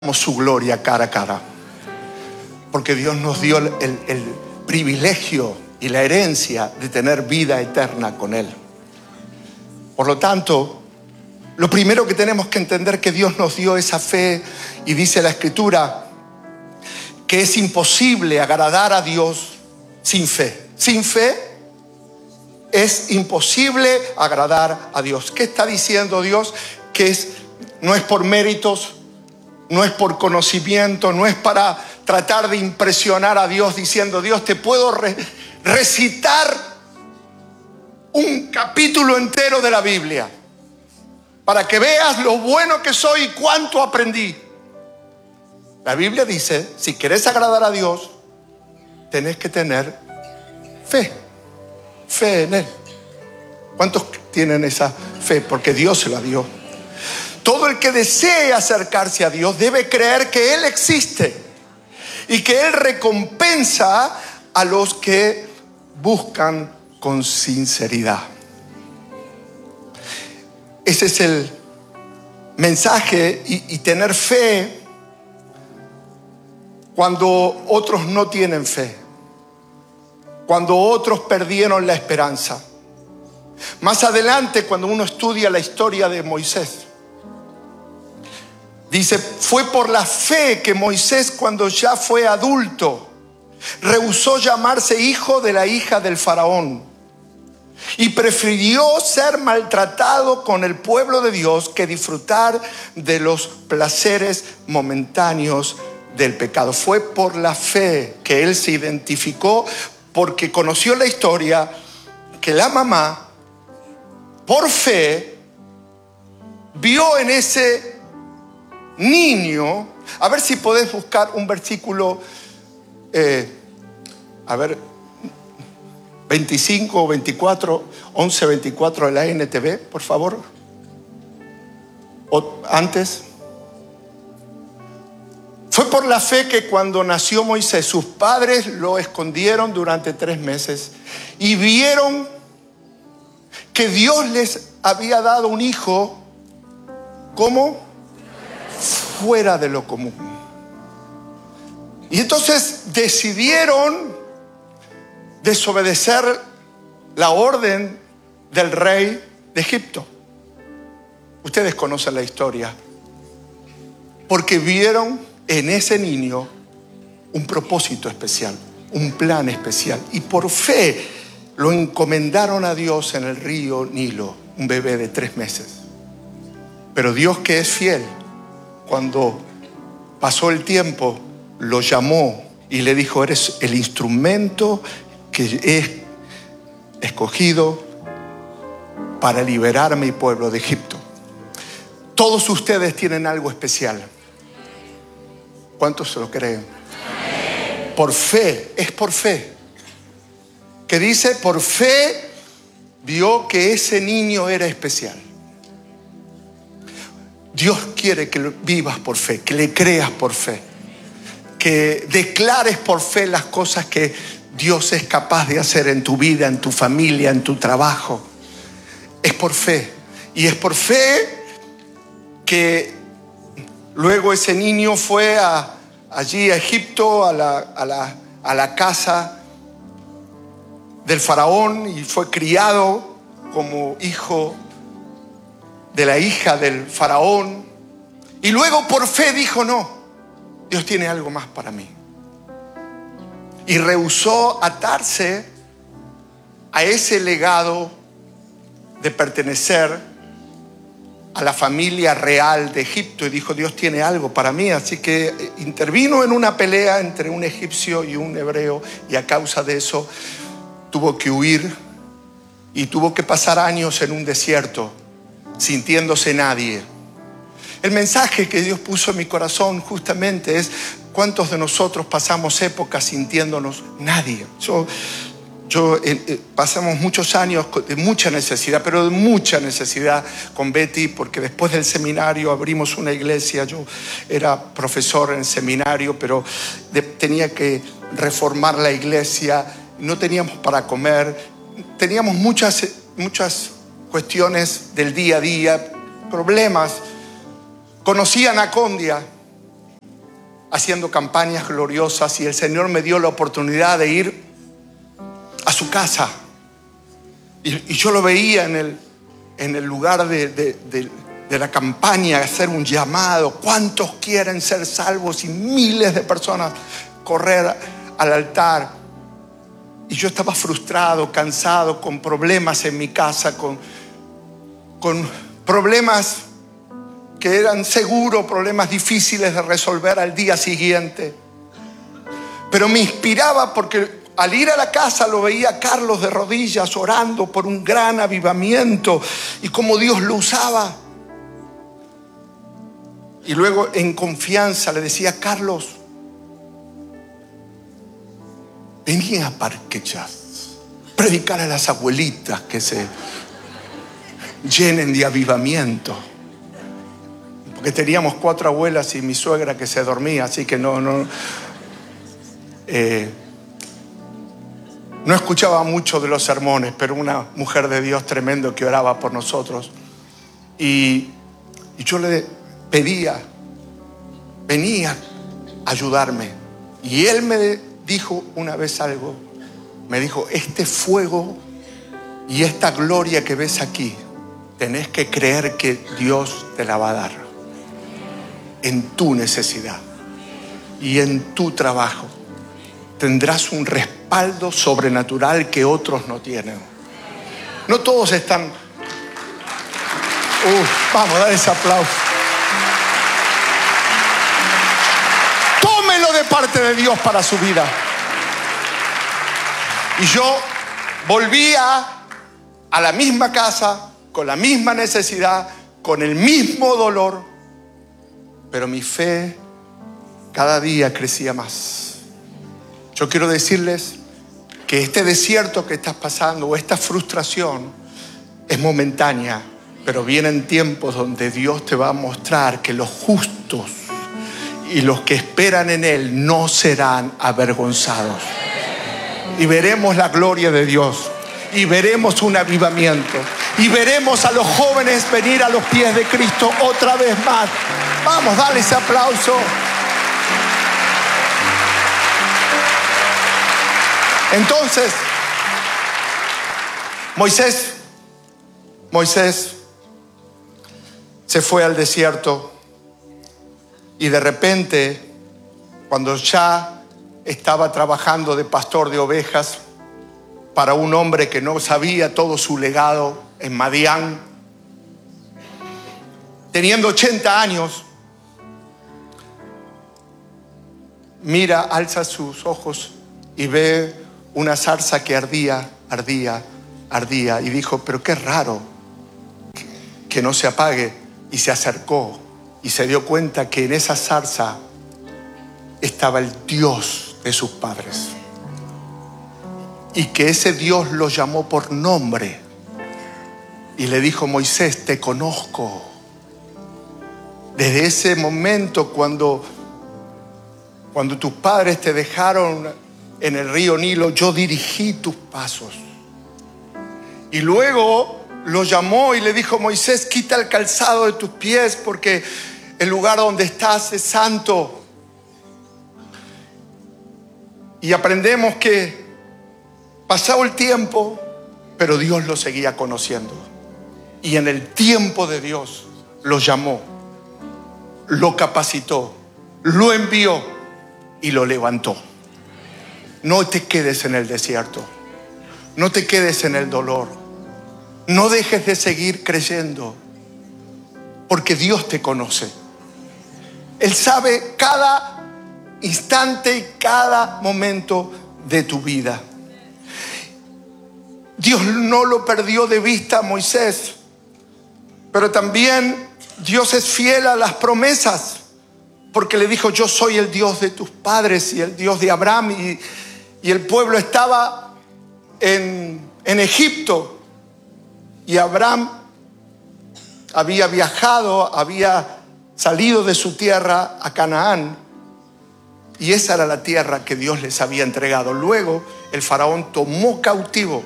su gloria cara a cara, porque Dios nos dio el privilegio y la herencia de tener vida eterna con Él. Por lo tanto, lo primero que tenemos que entender que Dios nos dio esa fe, y dice la Escritura que es imposible agradar a Dios sin fe. Sin fe es imposible agradar a Dios. ¿Qué está diciendo Dios? Que no es por méritos, no es por conocimiento, no es para tratar de impresionar a Dios diciendo: Dios, te puedo recitar un capítulo entero de la Biblia para que veas lo bueno que soy y cuánto aprendí. La Biblia dice, si querés agradar a Dios, tenés que tener fe. Fe en Él. ¿Cuántos tienen esa fe? Porque Dios se la dio. Todo el que desee acercarse a Dios debe creer que Él existe y que Él recompensa a los que buscan con sinceridad. Ese es el mensaje, y tener fe cuando otros no tienen fe, cuando otros perdieron la esperanza. Más adelante, cuando uno estudia la historia de Moisés, dice: fue por la fe que Moisés, cuando ya fue adulto, rehusó llamarse hijo de la hija del faraón y prefirió ser maltratado con el pueblo de Dios que disfrutar de los placeres momentáneos del pecado. Fue por la fe que él se identificó, porque conoció la historia que la mamá, por fe, vio en ese niño. A ver si podés buscar un versículo, 25 o 24, 11, 24 de la NTV, por favor. O antes. Fue por la fe que cuando nació Moisés, sus padres lo escondieron durante 3 meses y vieron que Dios les había dado un hijo como fuera de lo común. Y entonces decidieron desobedecer la orden del rey de Egipto. Ustedes conocen la historia, porque vieron en ese niño un propósito especial, un plan especial, y por fe lo encomendaron a Dios en el río Nilo, un bebé de 3 meses. Pero Dios, que es fiel, cuando pasó el tiempo, lo llamó y le dijo: eres el instrumento que he escogido para liberar a mi pueblo de Egipto. Todos ustedes tienen algo especial. ¿Cuántos se lo creen? Por fe, es por fe. Que dice, por fe vio que ese niño era especial. Dios quiere que vivas por fe, que le creas por fe, que declares por fe las cosas que Dios es capaz de hacer en tu vida, en tu familia, en tu trabajo. Es por fe. Y es por fe que luego ese niño fue allí a Egipto, a la casa del faraón, y fue criado como hijo de la hija del faraón. Y luego por fe dijo: no, Dios tiene algo más para mí. Y rehusó atarse a ese legado de pertenecer a la familia real de Egipto, y dijo: Dios tiene algo para mí. Así que intervino en una pelea entre un egipcio y un hebreo, y a causa de eso tuvo que huir y tuvo que pasar años en un desierto sintiéndose nadie. El mensaje que Dios puso en mi corazón justamente es: ¿cuántos de nosotros pasamos épocas sintiéndonos nadie? Pasamos muchos años de mucha necesidad, pero de mucha necesidad con Betty, porque después del seminario abrimos una iglesia. Yo era profesor en seminario, pero tenía que reformar la iglesia. No teníamos para comer. Teníamos muchas cuestiones del día a día, problemas. Conocí a Anacondia haciendo campañas gloriosas, y el Señor me dio la oportunidad de ir a su casa. Y yo lo veía en el lugar de la campaña, hacer un llamado. ¿Cuántos quieren ser salvos? Y miles de personas correr al altar. Y yo estaba frustrado, cansado, con problemas en mi casa, con problemas que eran seguros, problemas difíciles de resolver al día siguiente. Pero me inspiraba porque al ir a la casa lo veía a Carlos de rodillas orando por un gran avivamiento y cómo Dios lo usaba. Y luego en confianza le decía: Carlos, vení a Parque Chas, predicar a las abuelitas que se llenen de avivamiento. Porque teníamos 4 abuelas y mi suegra que se dormía, así que no escuchaba mucho de los sermones, pero una mujer de Dios tremendo que oraba por nosotros. Y yo le pedía: venía a ayudarme. Y él me dijo una vez algo. Me dijo: este fuego y esta gloria que ves aquí, tenés que creer que Dios te la va a dar en tu necesidad y en tu trabajo. Tendrás un respaldo sobrenatural que otros no tienen. No todos están... vamos a dar ese aplauso. Tómelo de parte de Dios para su vida. Y yo volvía a la misma casa, con la misma necesidad, con el mismo dolor, pero mi fe cada día crecía más. Yo quiero decirles que este desierto que estás pasando o esta frustración es momentánea, pero vienen tiempos donde Dios te va a mostrar que los justos y los que esperan en Él no serán avergonzados. Y veremos la gloria de Dios, y veremos un avivamiento, y veremos a los jóvenes venir a los pies de Cristo otra vez más. Vamos, dale ese aplauso. Entonces, Moisés se fue al desierto, y de repente, cuando ya estaba trabajando de pastor de ovejas para un hombre que no sabía todo su legado en Madián, teniendo 80 años, mira, alza sus ojos y ve una zarza que ardía, y dijo: pero qué raro que no se apague. Y se acercó y se dio cuenta que en esa zarza estaba el Dios de sus padres, y que ese Dios lo llamó por nombre y le dijo: Moisés, te conozco. Desde ese momento, cuando tus padres te dejaron en el río Nilo, yo dirigí tus pasos. Y luego lo llamó y le dijo: Moisés, quita el calzado de tus pies, porque el lugar donde estás es santo. Y aprendemos que pasado el tiempo, pero Dios lo seguía conociendo. Y en el tiempo de Dios lo llamó, lo capacitó, lo envió y lo levantó. No te quedes en el desierto. No te quedes en el dolor. No dejes de seguir creyendo, porque Dios te conoce. Él sabe cada instante y cada momento de tu vida. Dios no lo perdió de vista a Moisés, pero también Dios es fiel a las promesas, porque le dijo: yo soy el Dios de tus padres y el Dios de Abraham. Y el pueblo estaba en Egipto, y Abraham había viajado, había salido de su tierra a Canaán, y esa era la tierra que Dios les había entregado. Luego el faraón tomó cautivo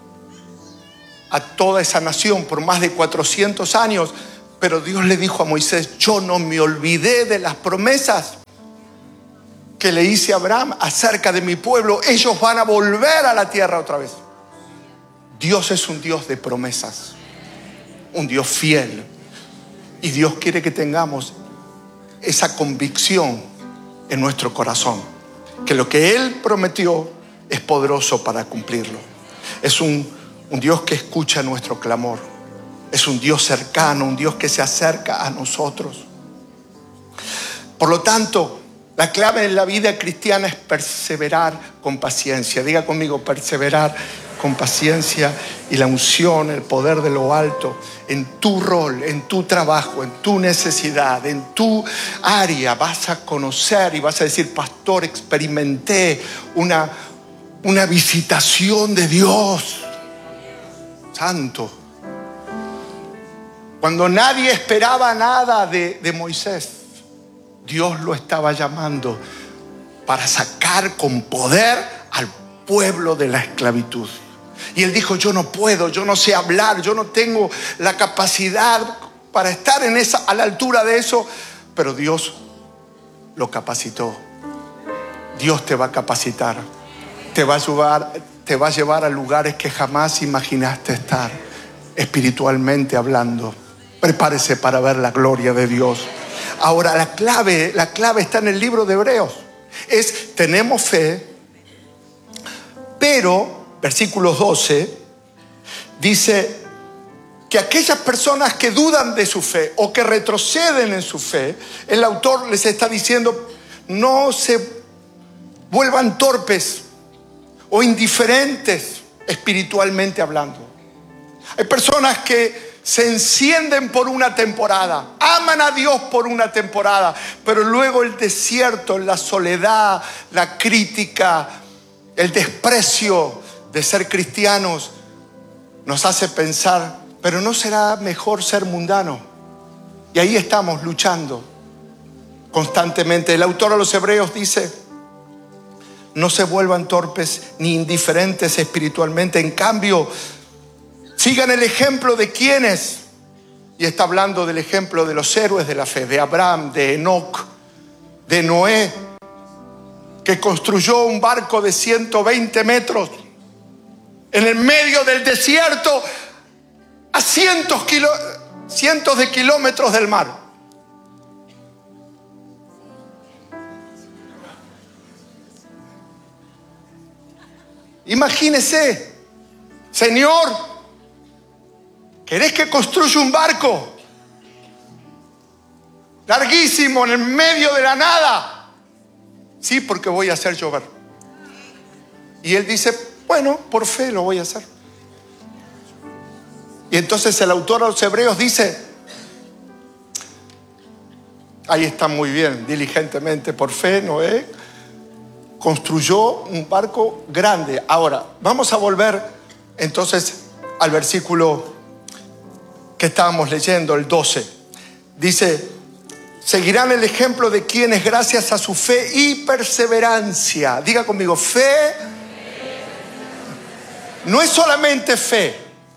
a toda esa nación por más de 400 años, pero Dios le dijo a Moisés: yo no me olvidé de las promesas. que le hice a Abraham acerca de mi pueblo, ellos van a volver a la tierra otra vez. Dios es un Dios de promesas, un Dios fiel. Y Dios quiere que tengamos esa convicción en nuestro corazón, que lo que Él prometió es poderoso para cumplirlo. Es un Dios que escucha nuestro clamor. Es un Dios cercano, un Dios que se acerca a nosotros. Por lo tanto, la clave en la vida cristiana es perseverar con paciencia. Diga conmigo, perseverar con paciencia, y la unción, el poder de lo alto en tu rol, en tu trabajo, en tu necesidad, en tu área. Vas a conocer y vas a decir: pastor, experimenté una visitación de Dios santo. Cuando nadie esperaba nada de Moisés, Dios lo estaba llamando para sacar con poder al pueblo de la esclavitud. Y él dijo: yo no puedo, yo no sé hablar, yo no tengo la capacidad para estar a la altura de eso. Pero Dios lo capacitó. Dios te va a capacitar. Te va a llevar a lugares que jamás imaginaste estar, espiritualmente hablando. Prepárese para ver la gloria de Dios. Ahora, la clave está en el libro de Hebreos. Tenemos fe, pero versículos 12 dice que aquellas personas que dudan de su fe o que retroceden en su fe, el autor les está diciendo: no se vuelvan torpes o indiferentes espiritualmente hablando. Hay personas que se encienden por una temporada, aman a Dios por una temporada, pero luego el desierto, la soledad, la crítica, el desprecio de ser cristianos nos hace pensar: pero ¿no será mejor ser mundano? Y ahí estamos luchando constantemente. El autor a los Hebreos dice: no se vuelvan torpes ni indiferentes espiritualmente. En cambio, sigan el ejemplo de quienes, y está hablando del ejemplo de los héroes de la fe, de Abraham, de Enoc, de Noé, que construyó un barco de 120 metros en el medio del desierto, a cientos de kilómetros del mar. Imagínese: Señor, ¿querés que construya un barco larguísimo en el medio de la nada? Sí, porque voy a hacer llover. Y él dice: bueno, por fe lo voy a hacer. Y entonces el autor a los Hebreos dice: ahí está muy bien, diligentemente por fe Noé construyó un barco grande. Ahora, vamos a volver entonces al versículo que estábamos leyendo, el 12. Dice: seguirán el ejemplo de quienes gracias a su fe y perseverancia. Diga conmigo, fe. No es solamente fe,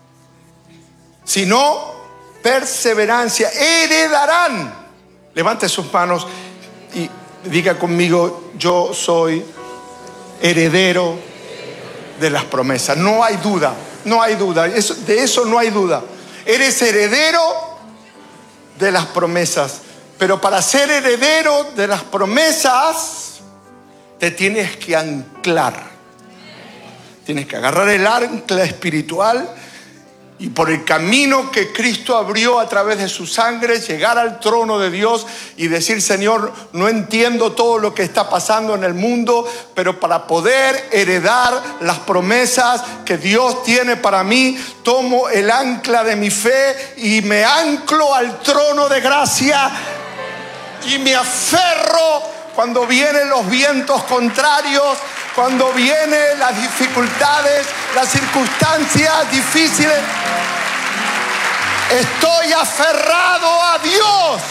sino perseverancia. Heredarán. Levante sus manos y diga conmigo: yo soy heredero de las promesas. No hay duda, no hay duda. De eso no hay duda. Eres heredero de las promesas. Pero para ser heredero de las promesas, te tienes que anclar. Tienes que agarrar el ancla espiritual y por el camino que Cristo abrió a través de su sangre, llegar al trono de Dios y decir: Señor, no entiendo todo lo que está pasando en el mundo, pero para poder heredar las promesas que Dios tiene para mí, tomo el ancla de mi fe y me anclo al trono de gracia y me aferro cuando vienen los vientos contrarios, cuando vienen las dificultades, las circunstancias difíciles. Estoy aferrado a Dios.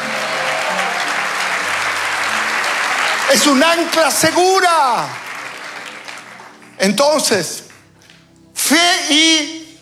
Es un ancla segura. Entonces, fe y...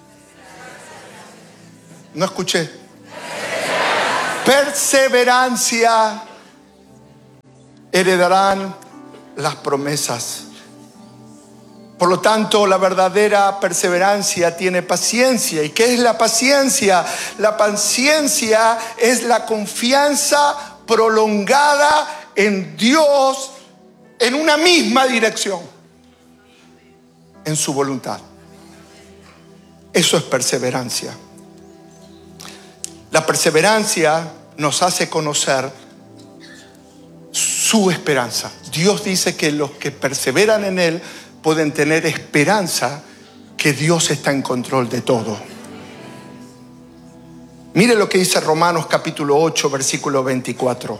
No escuché. Perseverancia heredarán las promesas. Por lo tanto, la verdadera perseverancia tiene paciencia. ¿Y qué es la paciencia? La paciencia es la confianza prolongada en Dios en una misma dirección, en su voluntad. Eso es perseverancia. La perseverancia nos hace conocer su esperanza. Dios dice que los que perseveran en Él pueden tener esperanza que Dios está en control de todo. Mire lo que dice Romanos capítulo 8, versículo 24.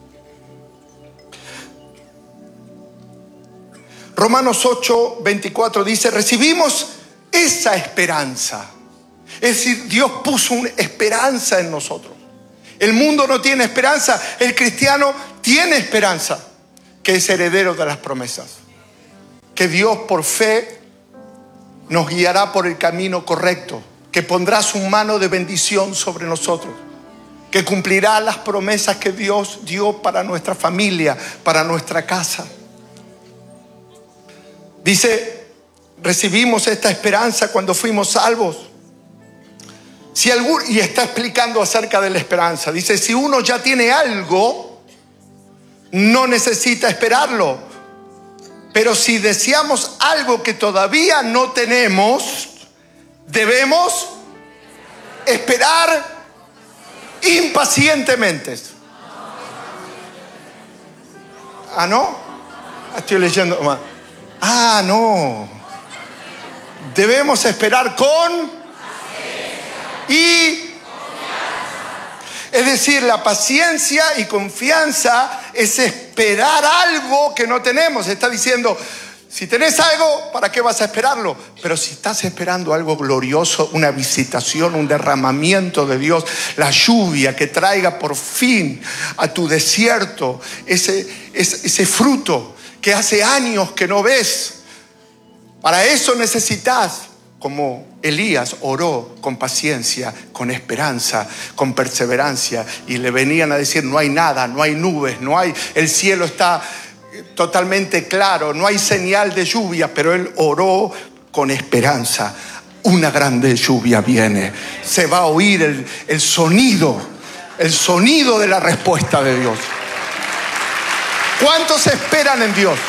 Romanos 8, 24 dice: recibimos esa esperanza. Es decir, Dios puso una esperanza en nosotros. El mundo no tiene esperanza, el cristiano tiene esperanza, que es heredero de las promesas. Que Dios por fe nos guiará por el camino correcto, que pondrá su mano de bendición sobre nosotros, que cumplirá las promesas que Dios dio para nuestra familia, para nuestra casa. Dice, recibimos esta esperanza cuando fuimos salvos. Y está explicando acerca de la esperanza. Dice, si uno ya tiene algo, no necesita esperarlo. Pero si deseamos algo que todavía no tenemos, debemos esperar impacientemente. ¿Ah, no? Estoy leyendo mal. Ah, no. Debemos esperar con y... Es decir, la paciencia y confianza es esperar algo que no tenemos. Está diciendo, si tenés algo, ¿para qué vas a esperarlo? Pero si estás esperando algo glorioso, una visitación, un derramamiento de Dios, la lluvia que traiga por fin a tu desierto ese fruto que hace años que no ves, para eso necesitas, como Elías oró con paciencia, con esperanza, con perseverancia, y le venían a decir, no hay nada, no hay nubes, el cielo está totalmente claro, no hay señal de lluvia, pero él oró con esperanza. Una grande lluvia viene, se va a oír el sonido de la respuesta de Dios. ¿Cuántos esperan en Dios?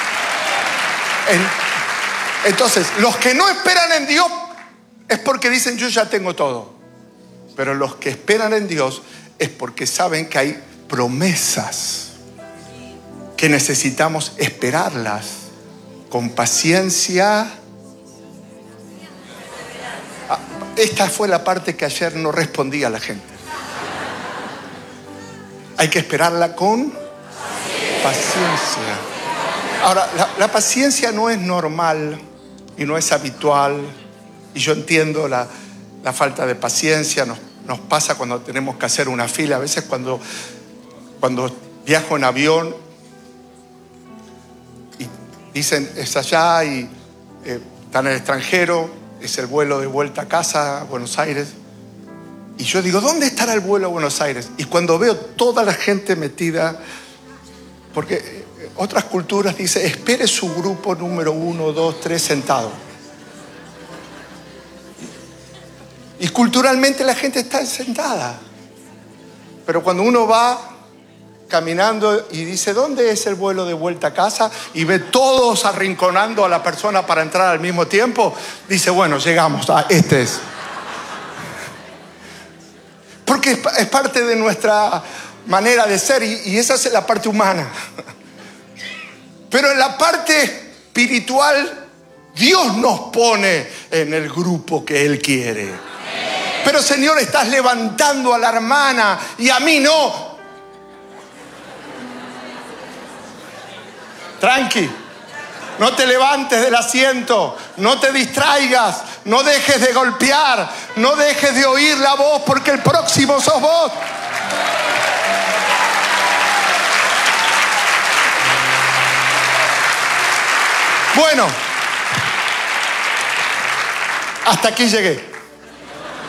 Entonces, los que no esperan en Dios es porque dicen, yo ya tengo todo. Pero los que esperan en Dios es porque saben que hay promesas que necesitamos esperarlas con paciencia. Esta fue la parte que ayer no respondí a la gente. Hay que esperarla con paciencia. Ahora, la paciencia no es normal y no es habitual. Y yo entiendo la falta de paciencia. Nos pasa cuando tenemos que hacer una fila. A veces cuando viajo en avión y dicen, es allá y están en el extranjero, es el vuelo de vuelta a casa, a Buenos Aires. Y yo digo, ¿dónde estará el vuelo a Buenos Aires? Y cuando veo toda la gente metida, porque otras culturas dicen, espere su grupo número 1, 2, 3 sentado. Y culturalmente la gente está sentada. Pero cuando uno va caminando y dice, ¿dónde es el vuelo de vuelta a casa? Y ve todos arrinconando a la persona para entrar al mismo tiempo, dice, bueno, llegamos, este es. Porque es parte de nuestra manera de ser y esa es la parte humana. Pero en la parte espiritual, Dios nos pone en el grupo que Él quiere. Pero Señor, estás levantando a la hermana y a mí no. Tranqui, no te levantes del asiento, no te distraigas, no dejes de golpear, no dejes de oír la voz, porque el próximo sos vos. Bueno, hasta aquí llegué.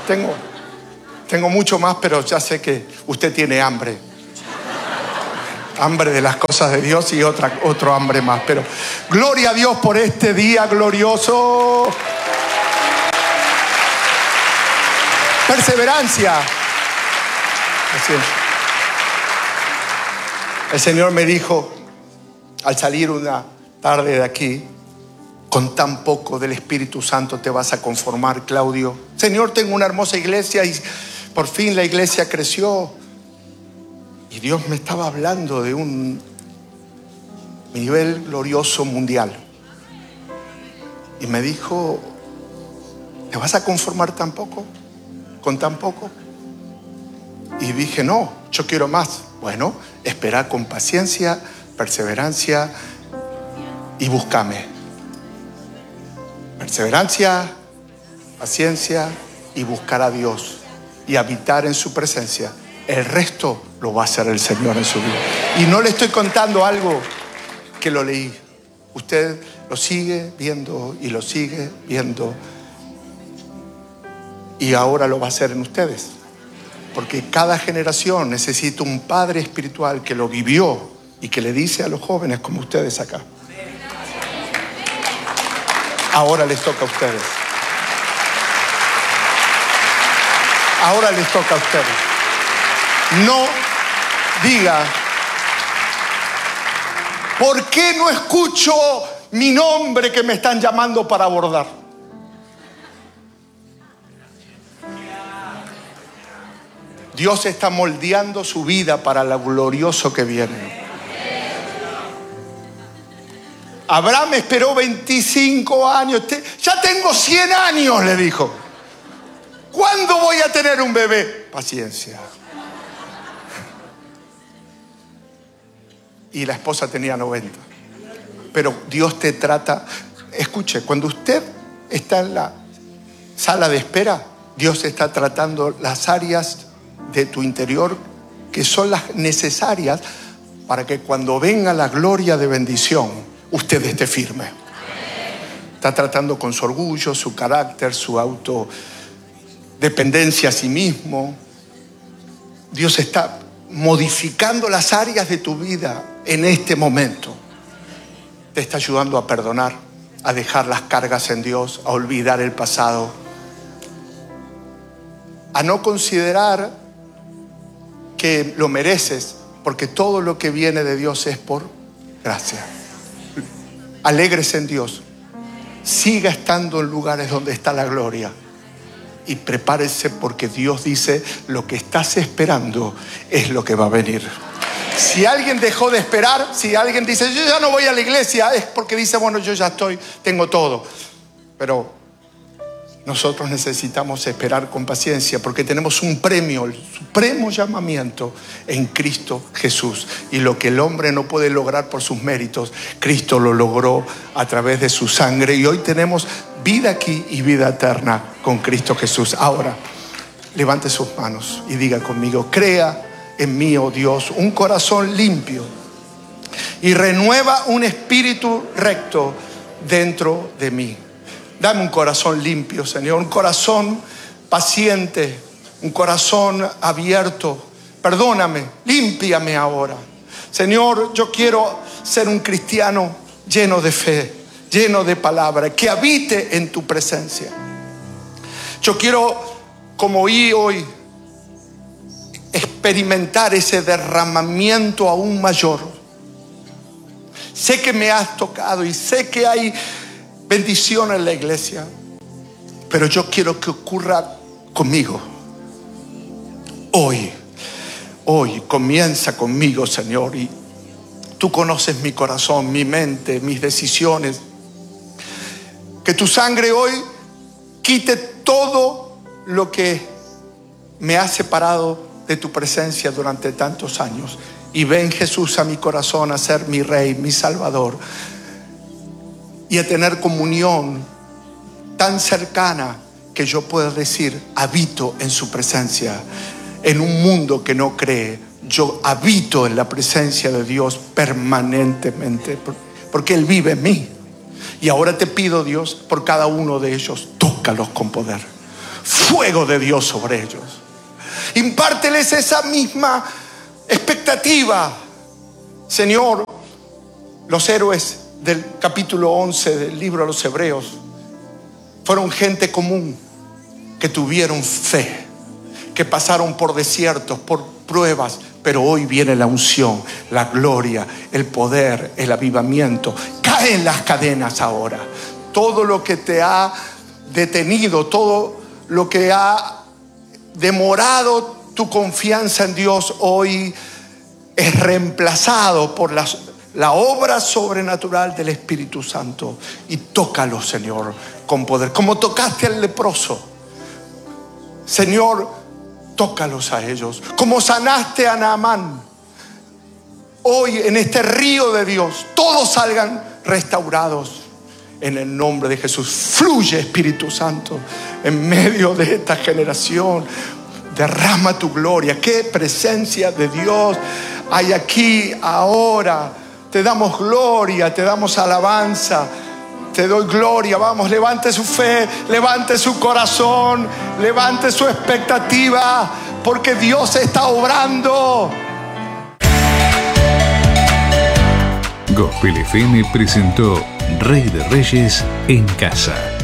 Tengo mucho más, pero ya sé que usted tiene hambre. Hambre de las cosas de Dios y otro hambre más. Pero gloria a Dios por este día glorioso. Perseverancia. Así es. El Señor me dijo al salir una tarde de aquí: con tan poco del Espíritu Santo te vas a conformar, Claudio. Señor, tengo una hermosa iglesia y por fin la iglesia creció. Y Dios me estaba hablando de un nivel glorioso mundial. Y me dijo: ¿te vas a conformar tan poco? ¿Con tan poco? Y dije: no, yo quiero más. Bueno, espera con paciencia, perseverancia y búscame. Perseverancia, paciencia y buscar a Dios y habitar en su presencia. El resto lo va a hacer el Señor en su vida. Y no le estoy contando algo que lo leí. Usted lo sigue viendo y lo sigue viendo. Y ahora lo va a hacer en ustedes. Porque cada generación necesita un padre espiritual que lo vivió y que le dice a los jóvenes como ustedes acá: ahora les toca a ustedes. Ahora les toca a ustedes. No diga: ¿por qué no escucho mi nombre que me están llamando para abordar? Dios está moldeando su vida para lo glorioso que viene. Abraham esperó 25 años. Ya tengo 100 años, le dijo. ¿Cuándo voy a tener un bebé? Paciencia. Y la esposa tenía 90. Pero Dios te trata. Escuche, cuando usted está en la sala de espera, Dios está tratando las áreas de tu interior que son las necesarias para que cuando venga la gloria de bendición, usted esté firme. Está tratando con su orgullo, su carácter, su autodependencia a sí mismo. Dios está modificando las áreas de tu vida en este momento. Te está ayudando a perdonar, a dejar las cargas en Dios, a olvidar el pasado, a no considerar que lo mereces, porque todo lo que viene de Dios es por gracia. Alégrese en Dios. Siga estando en lugares donde está la gloria. Y prepárese, porque Dios dice: lo que estás esperando es lo que va a venir. Si alguien dejó de esperar, si alguien dice: yo ya no voy a la iglesia, es porque dice: bueno, yo ya tengo todo. Pero nosotros necesitamos esperar con paciencia, porque tenemos un premio, el supremo llamamiento en Cristo Jesús. Y lo que el hombre no puede lograr por sus méritos, Cristo lo logró a través de su sangre. Y hoy tenemos vida aquí y vida eterna con Cristo Jesús. Ahora, levante sus manos y diga conmigo: crea en mí, oh Dios, un corazón limpio y renueva un espíritu recto dentro de mí. Dame un corazón limpio, Señor, un corazón paciente, un corazón abierto. Perdóname, límpiame ahora. Señor, yo quiero ser un cristiano lleno de fe, lleno de palabra, que habite en tu presencia. Yo quiero, como oí hoy, experimentar ese derramamiento aún mayor. Sé que me has tocado y sé que hay bendición en la iglesia, pero yo quiero que ocurra conmigo. Hoy comienza conmigo, Señor, y tú conoces mi corazón, mi mente, mis decisiones. Que tu sangre hoy quite todo lo que me ha separado de tu presencia durante tantos años. Y ven, Jesús, a mi corazón a ser mi Rey, mi Salvador, y a tener comunión tan cercana que yo pueda decir: habito en su presencia. En un mundo que no cree, yo habito en la presencia de Dios permanentemente, porque Él vive en mí. Y ahora te pido, Dios, por cada uno de ellos, tócalos con poder. Fuego de Dios sobre ellos. Impárteles esa misma expectativa Señor, los héroes del capítulo 11 del libro de los Hebreos fueron gente común que tuvieron fe, que pasaron por desiertos, por pruebas, pero hoy viene la unción, la gloria, el poder, el avivamiento. Caen las cadenas ahora. Todo lo que te ha detenido, todo lo que ha demorado tu confianza en Dios, hoy es reemplazado por la obra sobrenatural del Espíritu Santo. Y tócalo, Señor, con poder, como tocaste al leproso. Señor, tócalos a ellos, como sanaste a Naamán. Hoy en este río de Dios, todos salgan restaurados en el nombre de Jesús. Fluye, Espíritu Santo, en medio de esta generación. Derrama tu gloria. Qué presencia de Dios hay aquí ahora. Te damos gloria, te damos alabanza. Te doy gloria. Vamos, levante su fe, levante su corazón, levante su expectativa, porque Dios está obrando. Gospel FM presentó Rey de Reyes en Casa.